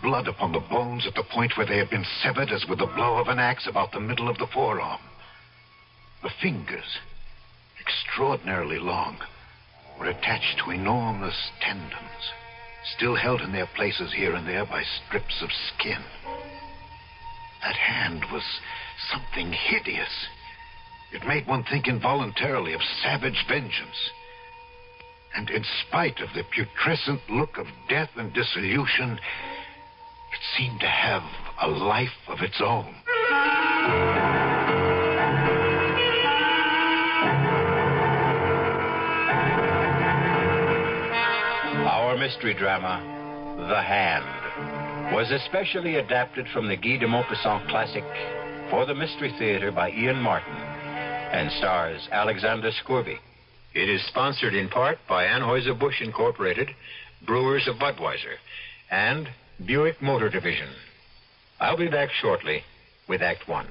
blood upon the bones at the point where they had been severed as with the blow of an axe about the middle of the forearm. The fingers, extraordinarily long, were attached to enormous tendons, still held in their places here and there by strips of skin. That hand was something hideous. It made one think involuntarily of savage vengeance. And in spite of the putrescent look of death and dissolution, it seemed to have a life of its own. Our mystery drama, The Hand, was especially adapted from the Guy de Maupassant classic for the Mystery Theater by Ian Martin and stars Alexander Scourby. It is sponsored in part by Anheuser-Busch Incorporated, Brewers of Budweiser, and Buick Motor Division. I'll be back shortly with Act One.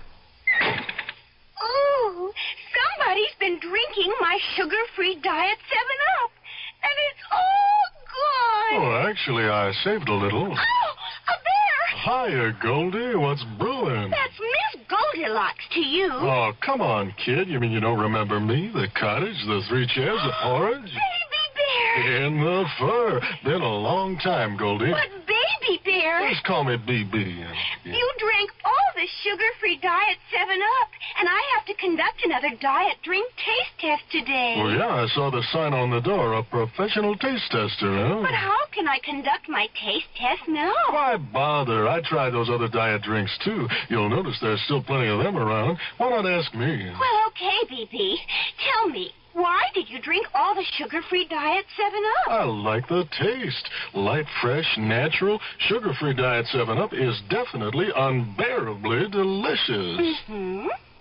Oh, somebody's been drinking my sugar-free Diet 7-Up, and it's all gone. Oh, actually, I saved a little. Oh, a bear! Hiya, Goldie. What's brewing? That's Miss Goldilocks to you. Oh, come on, kid. You mean you don't remember me? The cottage, the 3 chairs, the porridge? Baby bear! In the fur. Been a long time, Goldie. But Baby bear... Just call me BB. Yeah. You drank all the sugar-free Diet 7-Up, and I have to conduct another diet drink taste test today. Well, yeah, I saw the sign on the door, a professional taste tester, huh? But how can I conduct my taste test now? Why bother? I tried those other diet drinks, too. You'll notice there's still plenty of them around. Why not ask me? Well, okay, BB. Tell me, why did you drink all the sugar-free Diet 7-Up? I like the taste. Light, fresh, natural, sugar-free Diet 7-Up is definitely unbearably delicious. Mm-hmm.